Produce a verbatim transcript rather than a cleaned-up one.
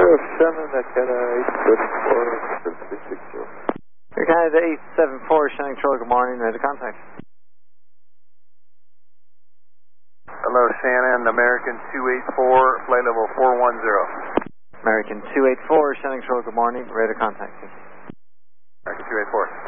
Shannon, Canada eight seven four, six six zero. Canada eight seven four, Shannon Control, good morning, ready to contact. Hello, Shannon, American two eight four, flight level four one zero. American two eight four, Shannon Control, good morning, ready to contact. American two eight four.